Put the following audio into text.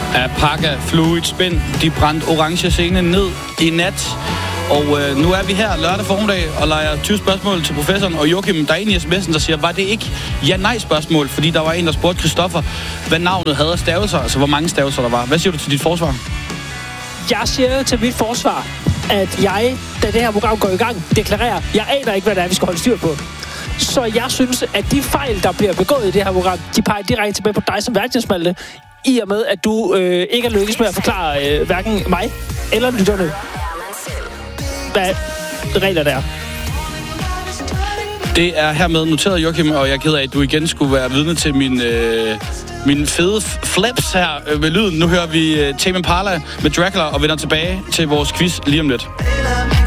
af Pakka Fluid Spin. De brændte orange scene ned i nat. Og nu er vi her lørdag formiddag og leger 20 spørgsmål til professoren. Og Joachim, der er en i sms'en, der siger, var det ikke ja-nej-spørgsmål? Fordi der var en, der spurgte Christoffer, hvad navnet havde af stavelser, altså hvor mange stavelser der var. Hvad siger du til dit forsvar? Jeg siger til mit forsvar, at jeg, da det her program går i gang, deklarerer, jeg aner ikke, hvad det er, vi skal holde styr på. Så jeg synes, at de fejl, der bliver begået i det her program, de peger direkte tilbage på dig som værtshjælpsmalte, i og med, at du ikke er lykkes med at forklare hverken mig eller lytterne, hvad reglerne er. Det er hermed noteret, Joachim, og jeg er ked af, at du igen skulle være vidne til min fede flaps her med lyden. Nu hører vi Tame Impala med Dracula og vender tilbage til vores quiz lige om lidt.